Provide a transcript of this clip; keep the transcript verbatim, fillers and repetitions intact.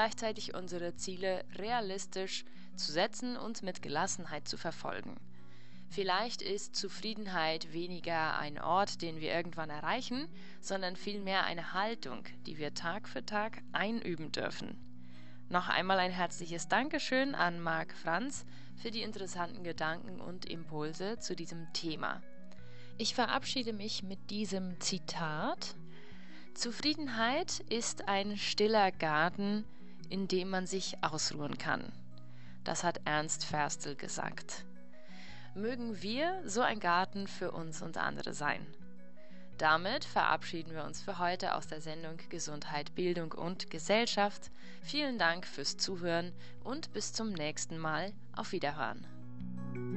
gleichzeitig unsere Ziele realistisch zu setzen und mit Gelassenheit zu verfolgen. Vielleicht ist Zufriedenheit weniger ein Ort, den wir irgendwann erreichen, sondern vielmehr eine Haltung, die wir Tag für Tag einüben dürfen. Noch einmal ein herzliches Dankeschön an Marc Franz für die interessanten Gedanken und Impulse zu diesem Thema. Ich verabschiede mich mit diesem Zitat: Zufriedenheit ist ein stiller Garten, in dem man sich ausruhen kann. Das hat Ernst Ferstel gesagt. Mögen wir so ein Garten für uns und andere sein. Damit verabschieden wir uns für heute aus der Sendung Gesundheit, Bildung und Gesellschaft. Vielen Dank fürs Zuhören und bis zum nächsten Mal. Auf Wiederhören.